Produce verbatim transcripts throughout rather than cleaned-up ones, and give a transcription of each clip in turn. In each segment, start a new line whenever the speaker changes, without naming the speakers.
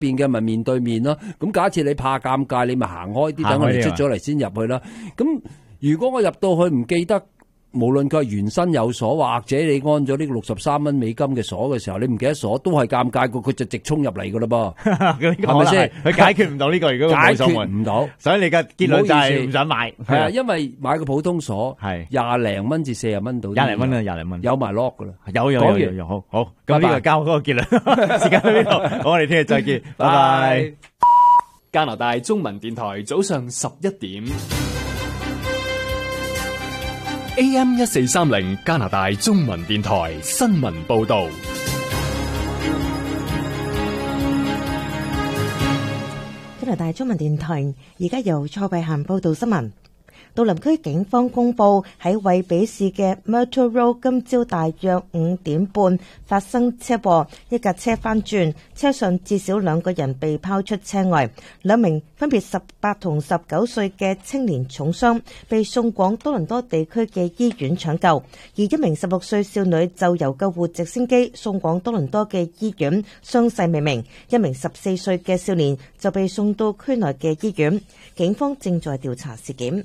邊嘅咪面對面咯。咁假設你怕尷尬，你咪行開啲，等我哋出咗嚟先入去啦。咁如果我入到去唔記得，無論佢係原身有鎖，或者你安咗呢個六十三蚊美金嘅鎖嘅時候，你唔記得鎖，都係尷尬過，佢就直衝入嚟噶啦噃，係咪先？
佢解決唔到呢個，如果
解決唔到，
所以你嘅結論就係唔想買。
係啊，因為買個普通鎖係廿零蚊至四十蚊到，
廿零蚊啊，廿零蚊
有埋 lock 噶啦，
有有有有有，好好咁呢個交嗰個結論，時間到呢度，好，我哋聽日再見，拜拜。
加拿大中文電台早上十一點。A M 一四三零加拿大中文電台新聞報道。
加拿大中文電台而家由蔡慧嫻報道新聞。杜林區警方公布喺惠比市嘅 Myrtle Road 今朝大約五點半發生車禍，一架車翻轉，車上至少兩個人被拋出車外，兩名分別十八同十九歲嘅青年重傷，被送往多倫多地區嘅醫院搶救，而一名十六歲少女就由救護直升機送往多倫多嘅醫院，傷勢未明，一名十四歲嘅少年就被送到區內嘅醫院，警方正在調查事件。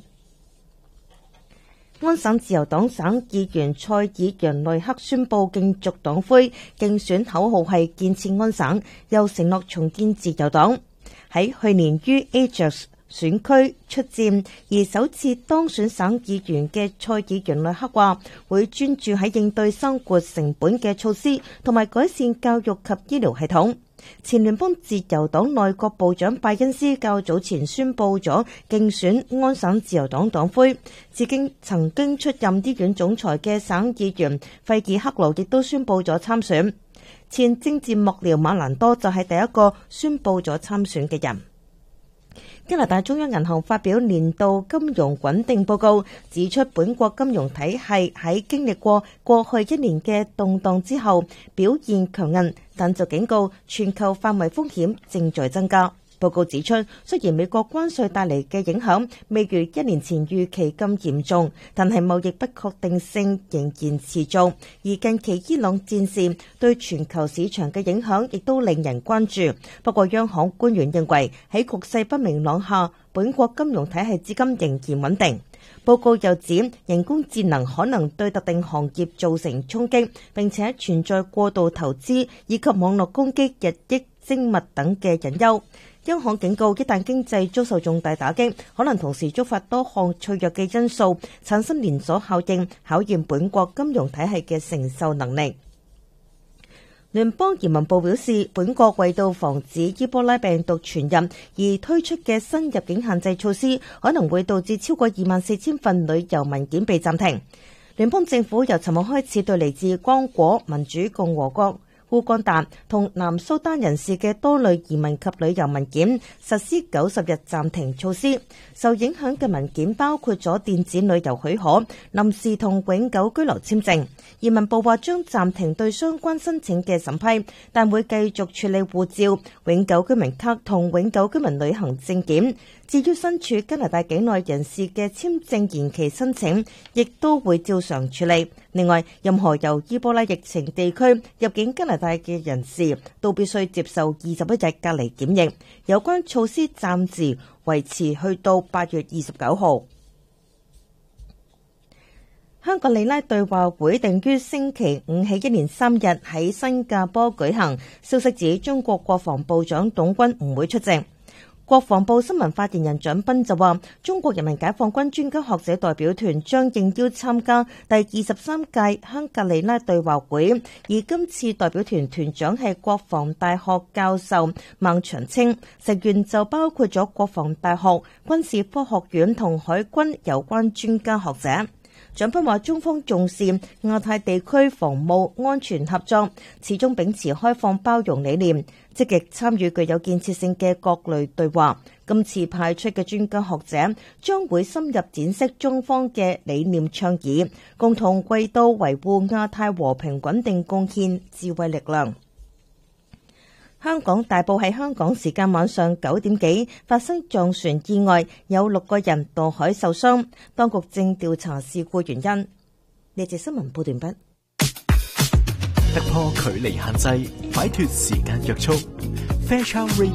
安省自由黨省議員塞爾楊內克宣布競逐黨魁，競選口號係建設安省，又承諾重建自由黨。喺去年於 Ajax 選區出戰而首次當選省議員嘅塞爾楊內克話，會專注喺應對生活成本嘅措施，同埋改善教育及醫療系統。前聯邦自由黨內閣部長拜恩斯較早前宣布咗競選安省自由黨黨魁，至今曾經出任醫院總裁嘅省議員費爾克勞亦都宣布咗參選。前政治幕僚馬蘭多就係第一個宣布咗參選嘅人。加拿大中央銀行發表年度金融穩定報告，指出本國金融體系喺經歷過過去一年嘅動盪之後表現強韌，但就警告全球範圍風險正在增加。報告指出，雖然美國關稅帶嚟嘅影響未如一年前預期咁嚴重，但係貿易不確定性仍然持續，而近期伊朗戰事對全球市場嘅影響亦都令人關注。不過央行官員認為喺局勢不明朗下，本國金融體系至今仍然穩定。報告又指，人工智能可能對特定行業造成衝擊，並且存在過度投資以及網絡攻擊日益精密等嘅隱憂。央行警告，一旦經濟遭受重大打擊，可能同時觸發多項脆弱嘅因素，產生連鎖效應，考驗本國金融體系嘅承受能力。聯邦移民部表示，本國為到防止伊波拉病毒傳入而推出嘅新入境限制措施，可能會導致超過二萬四千份旅遊文件被暫停。聯邦政府由尋日開始對嚟自剛果民主共和國、烏干達同南蘇丹人士嘅多類移民及旅遊文件實施九十日暫停措施。受影響嘅文件包括咗電子旅遊許可、臨時同永久居留簽證。移民部話將暫停對相關申請嘅審批，但會繼續處理護照、永久居民卡同永久居民旅行證件。至於身處加拿大境內人士嘅簽證延期申請，亦都會照常處理。另外，任何由伊波拉疫情地區入境加拿大嘅人士，都必須接受二十一日隔離檢疫。有關措施暫時維持去到八月二十九號。香港里拉對話會定於星期五起一連三日喺新加坡舉行。消息指中國國防部長董軍唔會出席。國防部新聞發言人蔣斌就話，中國人民解放軍專家學者代表團將應邀參加第二十三屆香格里拉對話會，而今次代表團團長係國防大學教授孟長青，成員就包括咗國防大學、軍事科學院同海軍有關專家學者。蔣斌話，中方重視亞太地區防務安全合作，始終秉持開放包容理念，積極參與具有建設性嘅各類對話。今次派出嘅專家學者將會深入展示中方嘅理念倡議，共同為到維護亞太和平穩定貢獻智慧力量。香港大埔喺香港時間晚上九點幾發生撞船意外，有六個人墮海受傷，當局正調查事故原因。呢節新聞報完畢。
突破距離限制，擺脫時間約束，
Fairchild Radio。